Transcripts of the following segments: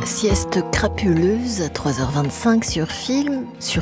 Sieste crapuleuse à 3h25 sur film, sur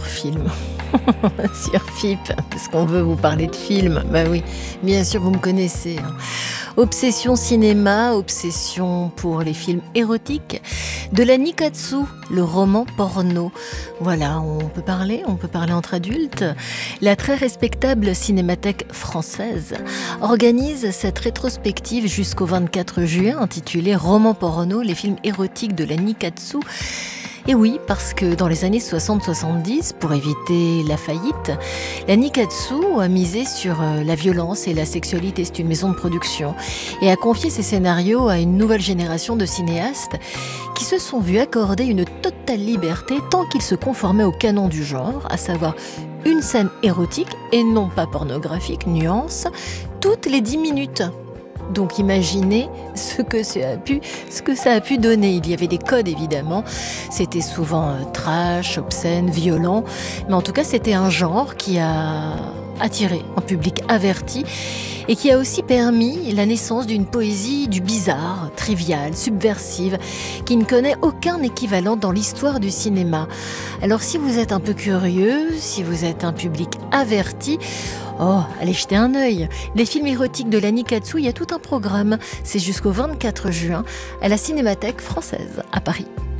FIP, parce qu'on veut vous parler de film. Bah oui, bien sûr, vous me connaissez. Obsession cinéma, obsession pour les films érotiques, de la nikatsu, le roman porno. Voilà, on peut parler entre adultes. La très respectable Cinémathèque française organise cette rétrospective jusqu'au 24 juin intitulée Roman porno, les films érotiques de la nikatsu. Et oui, parce que dans les années 60-70, pour éviter la faillite, la Nikatsu a misé sur la violence et la sexualité. C'est une maison de production et a confié ses scénarios à une nouvelle génération de cinéastes qui se sont vus accorder une totale liberté tant qu'ils se conformaient au canon du genre, à savoir une scène érotique et non pas pornographique, nuance, toutes les 10 minutes. Donc imaginez ce que ça a pu donner. Il y avait des codes évidemment, c'était souvent trash, obscène, violent, mais en tout cas c'était un genre qui a attiré un public averti et qui a aussi permis la naissance d'une poésie du bizarre, triviale, subversive, qui ne connaît aucun équivalent dans l'histoire du cinéma. Alors si vous êtes un peu curieux, si vous êtes un public averti, allez jeter un œil. Les films érotiques de la Nikatsu, il y a tout un programme. C'est jusqu'au 24 juin à la Cinémathèque française à Paris.